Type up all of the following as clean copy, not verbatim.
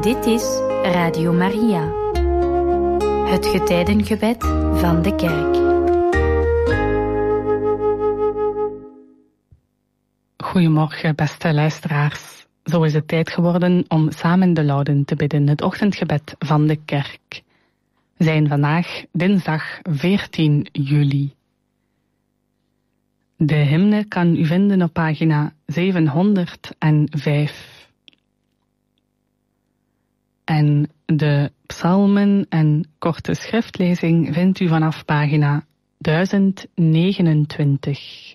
Dit is Radio Maria, het getijdengebed van de kerk. Goedemorgen, beste luisteraars. Zo is het tijd geworden om samen de Lauden te bidden, het ochtendgebed van de kerk. We zijn vandaag dinsdag 14 juli. De hymne kan u vinden op pagina 705. En de psalmen en korte schriftlezing vindt u vanaf pagina 1029.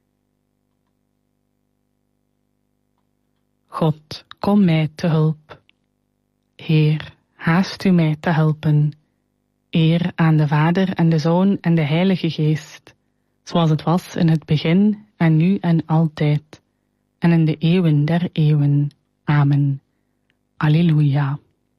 God, kom mij te hulp. Heer, haast u mij te helpen. Eer aan de Vader en de Zoon en de Heilige Geest, zoals het was in het begin en nu en altijd, en in de eeuwen der eeuwen. Amen. Alleluia.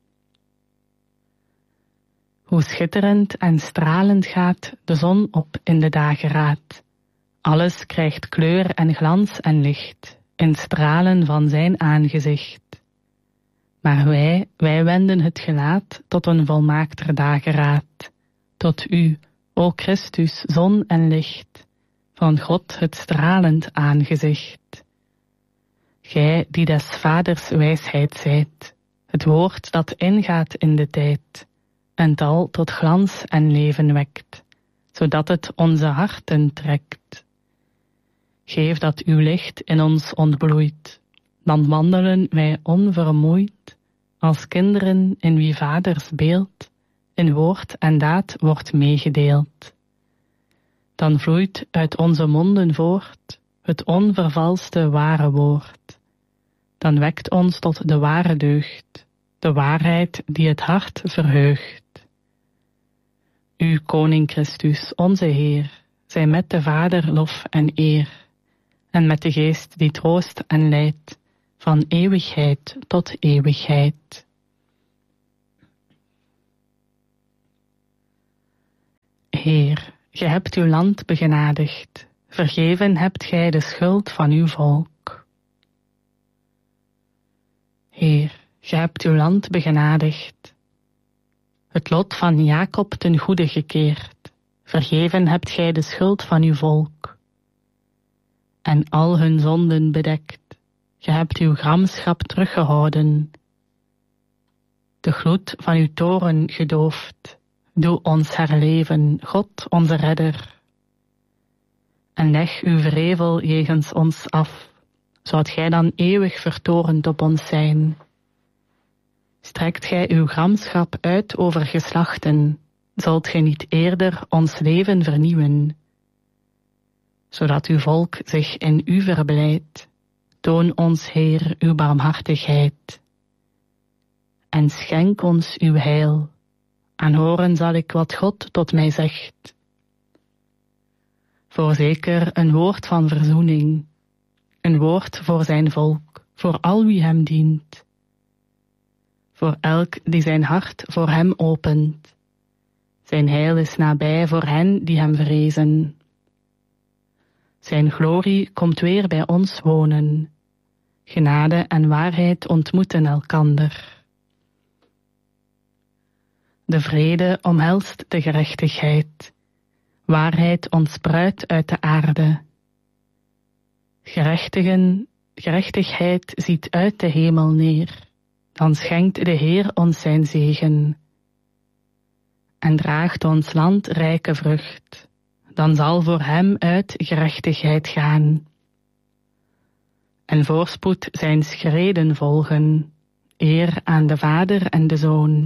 Hoe schitterend en stralend gaat de zon op in de dageraad. Alles krijgt kleur en glans en licht, in stralen van zijn aangezicht. Maar wij wenden het gelaat tot een volmaakter dageraad, tot u, o Christus, zon en licht, van God het stralend aangezicht. Gij die des Vaders wijsheid zijt, het woord dat ingaat in de tijd, en tal tot glans en leven wekt, zodat het onze harten trekt. Geef dat uw licht in ons ontbloeit, dan wandelen wij onvermoeid, als kinderen in wie Vaders beeld in woord en daad wordt meegedeeld. Dan vloeit uit onze monden voort het onvervalste ware woord. Dan wekt ons tot de ware deugd, de waarheid die het hart verheugt. U, Koning Christus, onze Heer, zij met de Vader lof en eer, en met de Geest die troost en leidt, van eeuwigheid tot eeuwigheid. Heer, gij hebt uw land begenadigd, vergeven hebt gij de schuld van uw volk. Heer, gij hebt uw land begenadigd, het lot van Jacob ten goede gekeerd, vergeven hebt gij de schuld van uw volk. En al hun zonden bedekt, ge hebt uw gramschap teruggehouden. De gloed van uw toorn gedoofd, doe ons herleven, God onze redder. En leg uw wrevel jegens ons af, zoudt gij dan eeuwig vertorend op ons zijn. Strekt gij uw gramschap uit over geslachten, zult gij niet eerder ons leven vernieuwen. Zodat uw volk zich in u verblijdt, toon ons, Heer, uw barmhartigheid. En schenk ons uw heil, aanhoren zal ik wat God tot mij zegt. Voorzeker een woord van verzoening, een woord voor zijn volk, voor al wie hem dient. Voor elk die zijn hart voor hem opent. Zijn heil is nabij voor hen die hem vrezen. Zijn glorie komt weer bij ons wonen. Genade en waarheid ontmoeten elkander. De vrede omhelst de gerechtigheid. Waarheid ontspruit uit de aarde. Gerechtigheid ziet uit de hemel neer. Dan schenkt de Heer ons zijn zegen. En draagt ons land rijke vrucht. Dan zal voor hem uit gerechtigheid gaan. En voorspoed zijn schreden volgen, eer aan de Vader en de Zoon.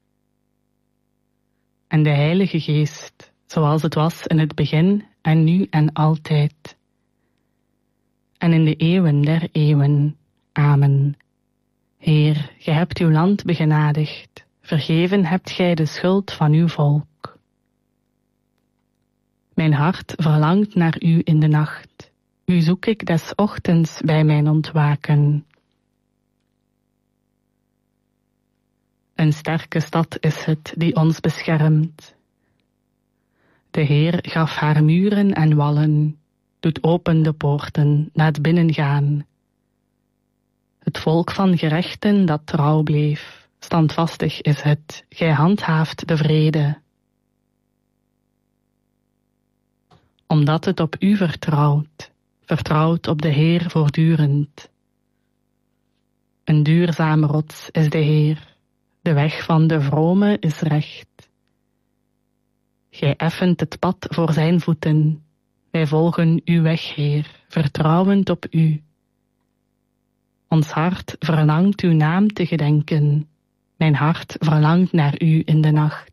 En de Heilige Geest, zoals het was in het begin en nu en altijd. En in de eeuwen der eeuwen. Amen. Heer, gij hebt uw land begenadigd, vergeven hebt gij de schuld van uw volk. Mijn hart verlangt naar u in de nacht, u zoek ik des ochtends bij mijn ontwaken. Een sterke stad is het die ons beschermt. De Heer gaf haar muren en wallen, doet open de poorten, laat binnengaan. Het volk van gerechten dat trouw bleef, standvastig is het, gij handhaaft de vrede. Omdat het op u vertrouwt op de Heer voortdurend. Een duurzame rots is de Heer, de weg van de vrome is recht. Gij effent het pad voor zijn voeten, wij volgen uw weg, Heer, vertrouwend op u. Ons hart verlangt uw naam te gedenken, mijn hart verlangt naar u in de nacht.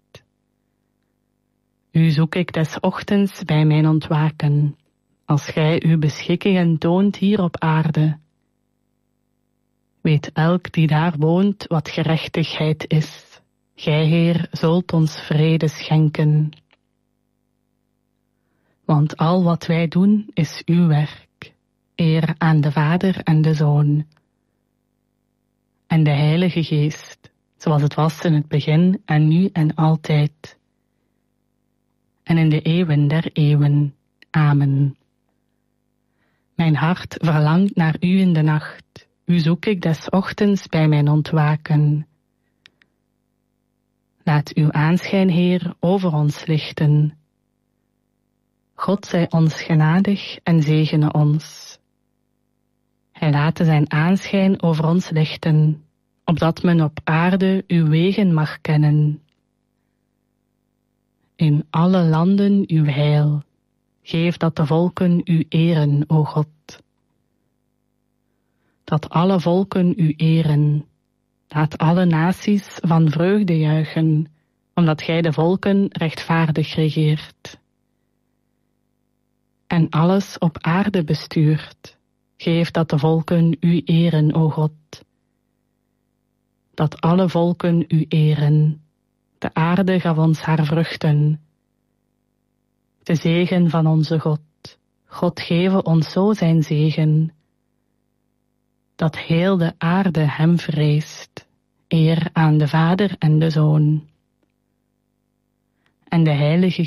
U zoek ik des ochtends bij mijn ontwaken, als gij uw beschikkingen toont hier op aarde. Weet elk die daar woont wat gerechtigheid is. Gij, Heer, zult ons vrede schenken. Want al wat wij doen is uw werk, eer aan de Vader en de Zoon. En de Heilige Geest, zoals het was in het begin en nu en altijd. En in de eeuwen der eeuwen. Amen. Mijn hart verlangt naar u in de nacht. U zoek ik des ochtends bij mijn ontwaken. Laat uw aanschijn, Heer, over ons lichten. God zij ons genadig en zegene ons. Hij late zijn aanschijn over ons lichten, opdat men op aarde uw wegen mag kennen. In alle landen uw heil, geef dat de volken u eren, o God. Dat alle volken u eren, laat alle naties van vreugde juichen, omdat gij de volken rechtvaardig regeert. En alles op aarde bestuurt, geef dat de volken u eren, o God. Dat alle volken u eren, de aarde gaf ons haar vruchten. De zegen van onze God, God geve ons zo zijn zegen, dat heel de aarde hem vreest, eer aan de Vader en de Zoon. En de Heilige